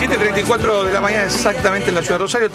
7:34 de la mañana exactamente en la ciudad de Rosario.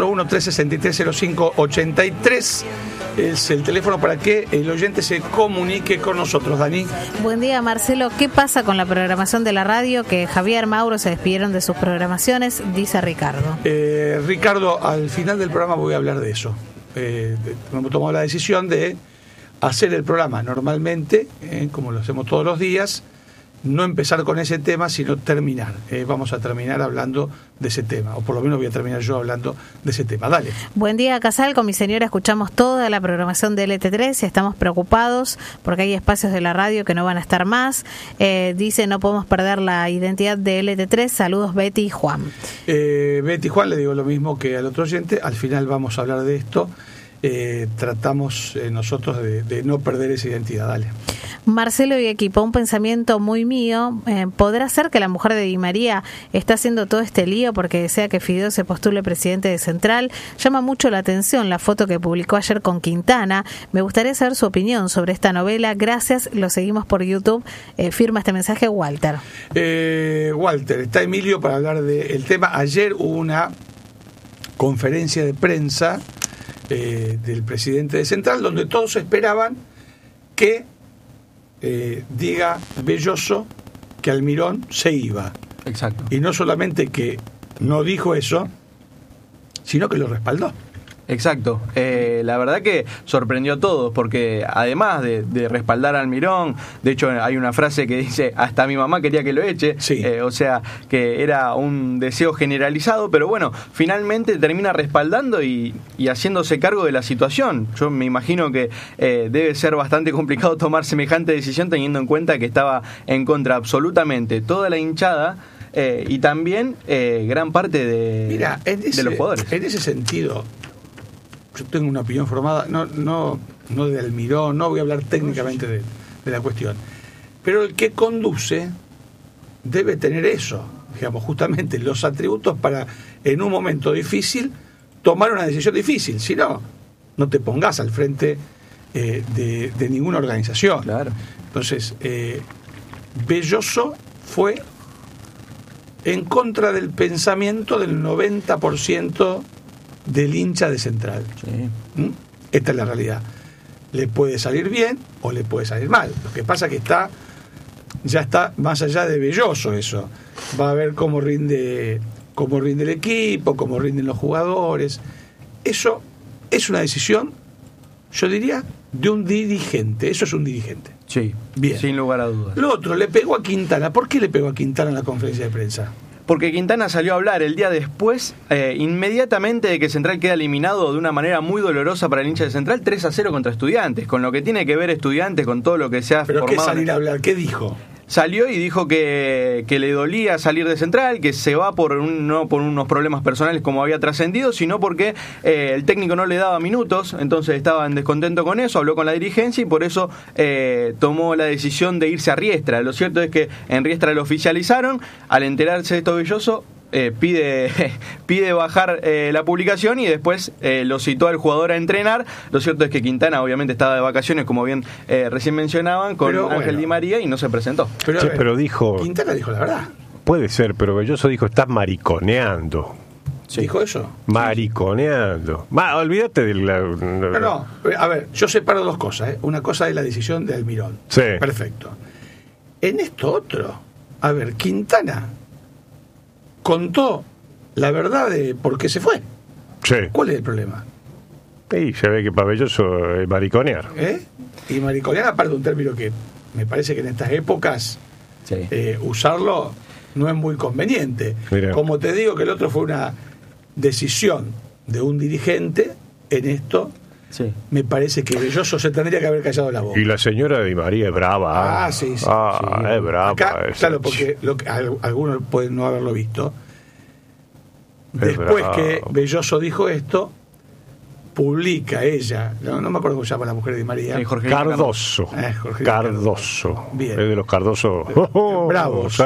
341-363-0583 es el teléfono para que el oyente se comunique con nosotros. Dani. Buen día, Marcelo. ¿Qué pasa con la programación de la radio? Que Javier, Mauro se despidieron de sus programaciones, dice Ricardo. Ricardo, al final del programa voy a hablar de eso. Hemos tomado la decisión de hacer el programa normalmente, como lo hacemos todos los días, no empezar con ese tema, sino terminar. Vamos a terminar hablando de ese tema, o por lo menos voy a terminar yo hablando de ese tema. Dale. Buen día, Casal. Con mi señora escuchamos toda la programación de LT3 y estamos preocupados porque hay espacios de la radio que no van a estar más. Dice, no podemos perder la identidad de LT3. Saludos, Betty y Juan. Betty y Juan, le digo lo mismo que al otro oyente. Al final vamos a hablar de esto. Tratamos nosotros de no perder esa identidad. Dale. Marcelo y equipo, un pensamiento muy mío. ¿Podrá ser que la mujer de Di María está haciendo todo este lío porque desea que Fideo se postule presidente de Central? Llama mucho la atención la foto que publicó ayer con Quintana. Me gustaría saber su opinión sobre esta novela. Gracias, lo seguimos por YouTube. Firma este mensaje Walter. Walter, está Emilio para hablar del tema. Ayer hubo una conferencia de prensa del presidente de Central, donde todos esperaban que diga Belloso que Almirón se iba. Exacto. Y no solamente que no dijo eso, sino que lo respaldó. Exacto. La verdad que sorprendió a todos, porque además de respaldar a Almirón, de hecho hay una frase que dice, hasta mi mamá quería que lo eche, sí. O sea, que era un deseo generalizado, pero bueno, finalmente termina respaldando y haciéndose cargo de la situación. Yo me imagino que debe ser bastante complicado tomar semejante decisión teniendo en cuenta que estaba en contra absolutamente toda la hinchada y también gran parte de los jugadores. En ese sentido, yo tengo una opinión formada, no de Almirón, no voy a hablar técnicamente de la cuestión, pero el que conduce debe tener eso, digamos, justamente los atributos para, en un momento difícil, tomar una decisión difícil. Si no, no te pongas al frente de ninguna organización. Claro. Entonces, Belloso fue en contra del pensamiento del 90% del hincha de Central. Sí. Esta es la realidad. Le puede salir bien o le puede salir mal. Lo que pasa es que ya está más allá de Belloso eso. Va a ver cómo rinde el equipo, cómo rinden los jugadores. Eso es una decisión, yo diría, de un dirigente. Eso es un dirigente. Sí, bien. Sin lugar a dudas. Lo otro, le pegó a Quintana. ¿Por qué le pegó a Quintana en la conferencia de prensa? Porque Quintana salió a hablar el día después, inmediatamente de que Central queda eliminado de una manera muy dolorosa para el hincha de Central, 3-0 contra Estudiantes, con lo que tiene que ver Estudiantes, con todo lo que se ha formado. ¿Pero qué salir a hablar? ¿Qué dijo? Salió y dijo que le dolía salir de Central, que se va no por unos problemas personales como había trascendido, sino porque el técnico no le daba minutos, entonces estaba en descontento con eso, habló con la dirigencia y por eso tomó la decisión de irse a Riestra. Lo cierto es que en Riestra lo oficializaron, al enterarse de esto Belloso, pide bajar la publicación y después lo citó al jugador a entrenar. Lo cierto es que Quintana obviamente estaba de vacaciones, como bien recién mencionaban, con Ángel Di María y no se presentó. Pero dijo... Quintana dijo la verdad. Puede ser, pero Belloso dijo, estás mariconeando. Sí. ¿Dijo eso? Mariconeando. Olvídate de la... No, a ver, yo separo dos cosas. Una cosa es la decisión de Almirón. Sí. Perfecto. En esto otro, a ver, Quintana contó la verdad de por qué se fue. Sí. ¿Cuál es el problema? Y se ve que para Belloso es mariconear. Y mariconear, aparte de un término que me parece que en estas épocas usarlo no es muy conveniente. Mirá. Como te digo que el otro fue una decisión de un dirigente, en esto me parece que Belloso se tendría que haber callado la boca. Y la señora Di María es brava. Sí. Es brava. Acá, claro, porque algunos pueden no haberlo visto. Después que Belloso dijo esto, publica ella, no me acuerdo cómo se llama la mujer de Di María. Jorge Cardoso. Cardoso. Bien. Es de los Cardoso. Bravos.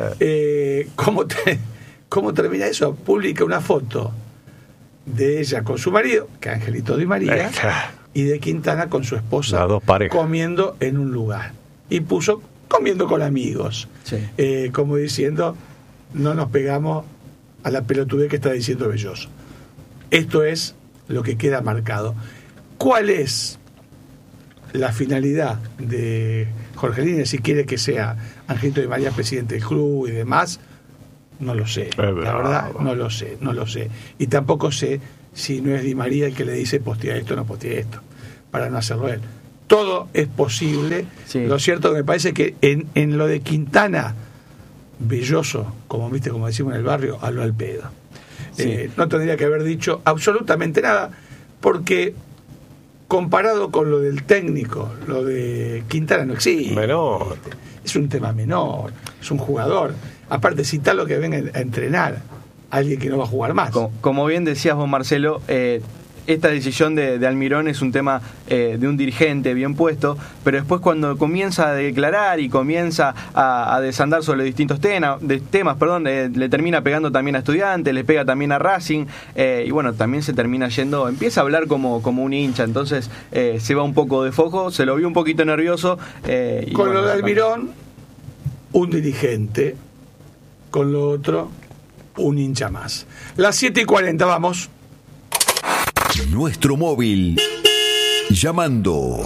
¿Cómo termina eso? Publica una foto de ella con su marido, que es Angelito Di María, y de Quintana con su esposa, comiendo en un lugar. Y puso comiendo con amigos. Como diciendo, no nos pegamos a la pelotudez que está diciendo Belloso. Esto es lo que queda marcado. ¿Cuál es la finalidad de Jorgelina, si quiere que sea Angelito Di María presidente del club y demás? No lo sé, la verdad no lo sé. Y tampoco sé si no es Di María el que le dice postea esto, no postea esto, para no hacerlo él. Todo es posible. Sí. Lo cierto que me parece que en lo de Quintana, Belloso, como viste, como decimos en el barrio, habló al pedo. Sí. No tendría que haber dicho absolutamente nada, porque comparado con lo del técnico, lo de Quintana no existe. Menor. Es un tema menor, es un jugador. Aparte, citarlo que venga a entrenar a alguien que no va a jugar más. Como bien decías vos, Marcelo, esta decisión de Almirón es un tema de un dirigente bien puesto, pero después cuando comienza a declarar y comienza a desandar sobre distintos temas, le termina pegando también a Estudiantes, le pega también a Racing, y bueno, también se termina yendo, empieza a hablar como un hincha, entonces se va un poco de foco, se lo vio un poquito nervioso. Y con lo de Almirón, un dirigente, con lo otro, un hincha más. Las 7:40, vamos. Nuestro móvil llamando.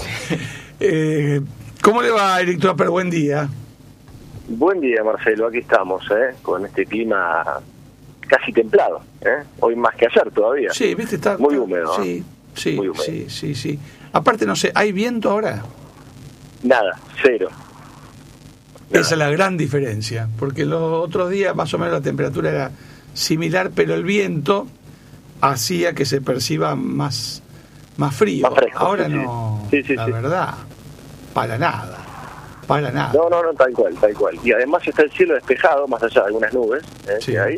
¿Cómo le va, Eric Tropper? Buen día. Buen día, Marcelo. Aquí estamos, con este clima casi templado. Hoy más que ayer todavía. Sí, viste, está muy húmedo. Sí, muy húmedo. Sí. Aparte, no sé, ¿hay viento ahora? Nada, cero. Nada. Esa es la gran diferencia, porque los otros días más o menos la temperatura era similar, pero el viento hacía que se perciba más frío. Más fresco, ahora sí, no, sí, la verdad, para nada. No, tal cual. Y además está el cielo despejado, más allá de algunas nubes que hay.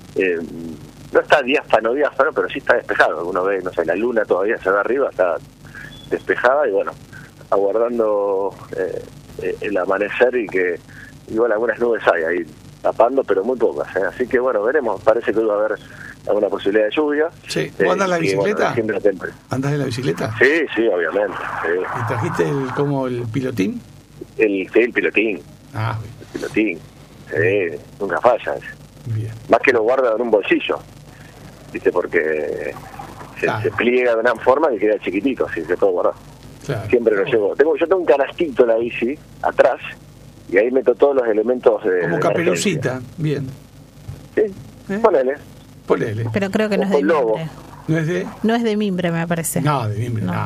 No está diáfano, pero sí está despejado. Uno ve, no sé, la luna todavía se ve arriba, está despejada y bueno, aguardando el amanecer y que igual algunas nubes hay ahí tapando, pero muy pocas. Así que bueno, veremos. Parece que hoy va a haber alguna posibilidad de lluvia. Sí. ¿Vos andás en la bicicleta? Bueno, ¿Andás en la bicicleta? Sí, obviamente. Sí. ¿Y trajiste el pilotín? El pilotín. Ah, el pilotín. Sí, nunca falla. Bien. Más que lo guarda en un bolsillo, ¿viste? Porque se pliega de una forma que queda chiquitito, así se puede guardar. Claro. Siempre lo llevo. Yo tengo un canastito en la bici atrás y ahí meto todos los elementos de como Caperucita. Bien. Sí, ponele. Pero creo que no es de mimbre. ¿No es de mimbre, me parece. No, de mimbre, no.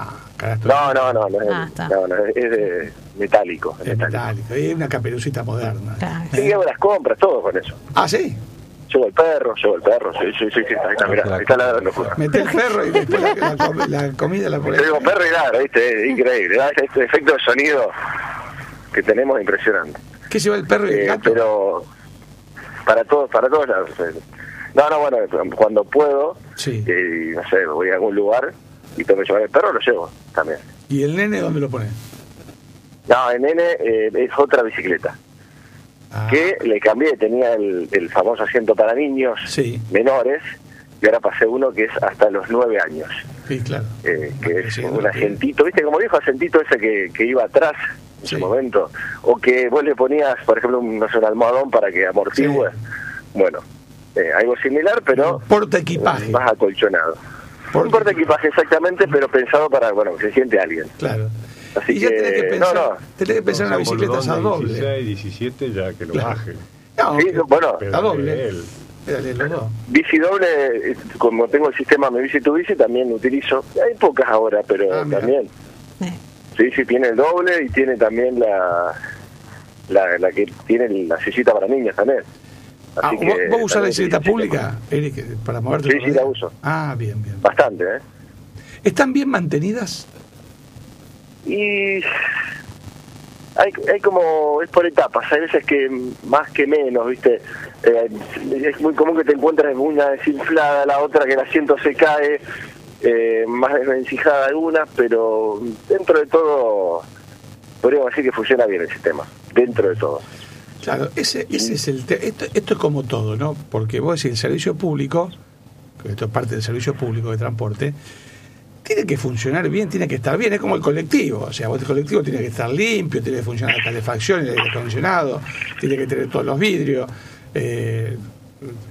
No, es de metálico. Es metálico. Es una Caperucita moderna. Claro. Sí, hago las compras, todo con eso. ¿Ah, sí? Llevo el perro, sí, ahí está la locura. Mete el perro y después la comida la pones. Llevo perro y ladra, ¿viste? Increíble. Este efecto de sonido que tenemos impresionante. ¿Qué lleva el perro y el gato? Pero para todos lados. Bueno, cuando puedo, no sé, voy a algún lugar y tengo que llevar el perro, lo llevo también. ¿Y el nene dónde lo pone? No, el nene es otra bicicleta. Que le cambié, tenía el famoso asiento para niños menores, y ahora pasé uno que es hasta los 9 años. Sí, claro. Que es un asientito, ¿viste? Como dijo, asientito ese que iba atrás en su momento, o que vos le ponías, por ejemplo, un almohadón para que amortigüe. Bueno, algo similar, pero porta equipaje, más acolchonado. Un porta equipaje, exactamente, pero pensado para, que se siente alguien. Claro. Así y ya que, tenés que pensar en una bicicleta esa doble. 16, 17 ya que lo baje. No, sí, bueno, la doble. Bici doble, como tengo el sistema Mi Bici Tu Bici, también utilizo. Hay pocas ahora, pero también. Sí, tiene el doble y tiene también la que tiene la sillita para niños también. Así que, ¿vos usás la bicicleta pública, Eric, para moverte? Sí, la uso. Ah, bien. Bastante, ¿Están bien mantenidas? Y hay como, es por etapas, hay veces que más que menos, ¿viste? Es muy común que te encuentres una desinflada, la otra que el asiento se cae, más desvencijada alguna, pero dentro de todo podríamos decir que funciona bien el sistema, dentro de todo. Claro, ese es esto es como todo, ¿no? Porque vos decís, el servicio público, que esto es parte del servicio público de transporte, tiene que funcionar bien, tiene que estar bien, es como el colectivo, o sea, el colectivo tiene que estar limpio, tiene que funcionar la calefacción, el aire acondicionado, tiene que tener todos los vidrios,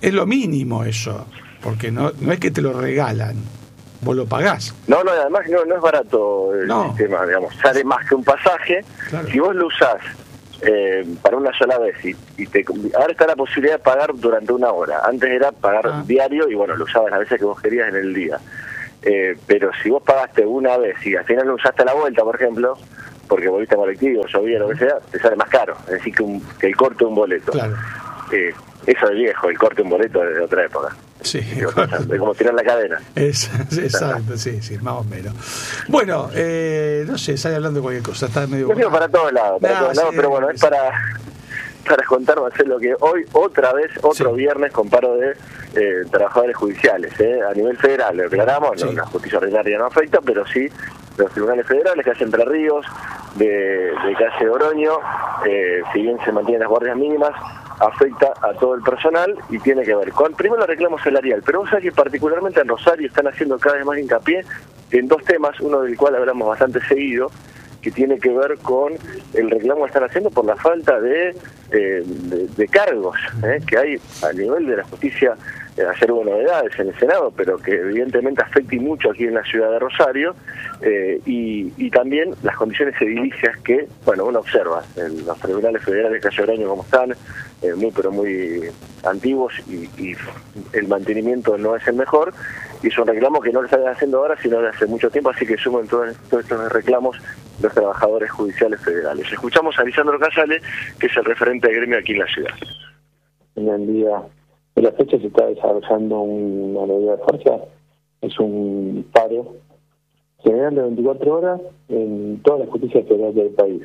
es lo mínimo eso, porque no es que te lo regalan, vos lo pagás. No, además no es barato el sistema, digamos, sale más que un pasaje. Claro. Si vos lo usás para una sola vez ahora está la posibilidad de pagar durante una hora. Antes era pagar diario y bueno, lo usabas las veces que vos querías en el día. Pero si vos pagaste una vez y al final lo usaste a la vuelta, por ejemplo, porque volviste a colectivo, llovía, lo que sea, te sale más caro. Es decir, que el corte de un boleto. Claro. Eso es viejo, el corte de un boleto de otra época. Sí, es como tirar la cadena. Exacto, sí, más o menos. Bueno, no sé, sale hablando de cualquier cosa. Está medio para todos lados, pero bueno, es para contar, Marcelo, que hoy otra vez, viernes con paro de trabajadores judiciales, a nivel federal, lo aclaramos, no, la justicia ordinaria no afecta, pero sí los tribunales federales, calle Entre Ríos, de calle Oroño, si bien se mantienen las guardias mínimas, afecta a todo el personal y tiene que ver con, primero, el reclamo salarial, pero vos sabés que particularmente en Rosario están haciendo cada vez más hincapié en dos temas, uno del cual hablamos bastante seguido, que tiene que ver con el reclamo que están haciendo por la falta de cargos que hay a nivel de la justicia. Ayer hubo novedades en el Senado, pero que evidentemente afecta y mucho aquí en la ciudad de Rosario, y también las condiciones edilicias que, bueno, uno observa en los tribunales federales de Calle Oroño como están, muy antiguos, y el mantenimiento no es el mejor, y es un reclamo que no lo están haciendo ahora, sino de hace mucho tiempo, así que suman todos estos reclamos los trabajadores judiciales federales. Escuchamos a Lisandro Casale, que es el referente de gremio aquí en la ciudad. En el día de la fecha se está desarrollando una medida de fuerza, es un paro general de 24 horas en toda la justicia federal del país.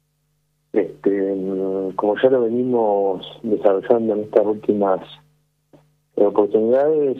Como ya lo venimos desarrollando en estas últimas oportunidades,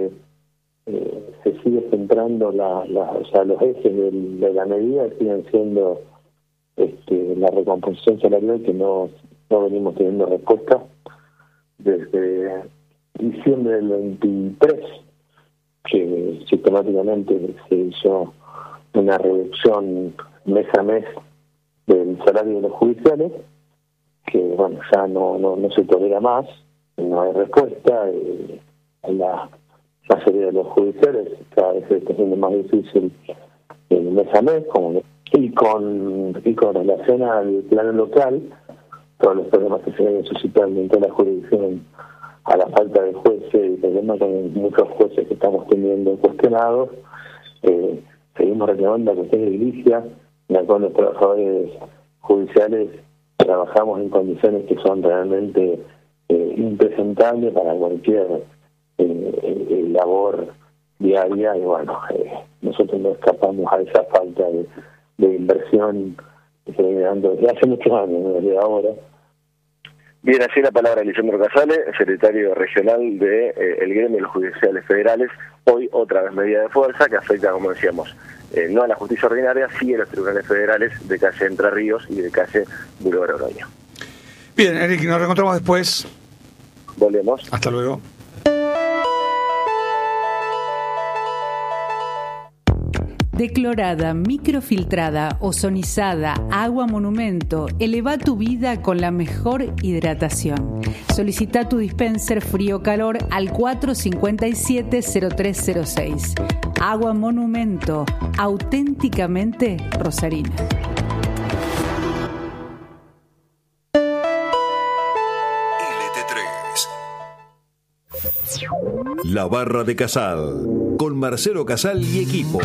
se sigue centrando los ejes de la medida siguen siendo la recomposición salarial, que no venimos teniendo respuesta desde diciembre del 23, que sistemáticamente se hizo una reducción mes a mes del salario de los judiciales, que bueno, ya no se tolera más, no hay respuesta, la mayoría de los judiciales cada vez se está haciendo más difícil mes a mes, y con relación al plano local, todos los problemas que se ven suscitando en toda la jurisdicción, a la falta de jueces y problemas con muchos jueces que estamos teniendo cuestionados, seguimos reclamando la cuestión de edilicia, en la cual los trabajadores judiciales trabajamos en condiciones que son realmente impresentables para cualquier labor diaria, y bueno, nosotros no escapamos a esa falta de inversión que se viene dando desde hace muchos años, no desde ahora. Bien, así la palabra de Lisandro Casale, secretario regional de el gremio de los judiciales federales. Hoy otra vez medida de fuerza que afecta, como decíamos, no a la justicia ordinaria, sí a los tribunales federales de calle Entre Ríos y de calle Boulevard Oroño. Bien, Eric, nos reencontramos después. Volvemos. Hasta luego. Declorada, microfiltrada, ozonizada, agua monumento, eleva tu vida con la mejor hidratación. Solicita tu dispenser frío-calor al 457-0306. Agua monumento, auténticamente rosarina. La Barra de Casal, con Marcelo Casal y equipo.